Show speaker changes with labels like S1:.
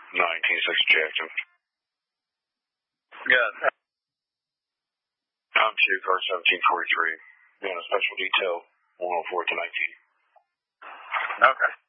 S1: 1960 Jackson.
S2: Yeah.
S1: I'm 2, car 1743. Yeah, special detail 104 to 19.
S2: Okay.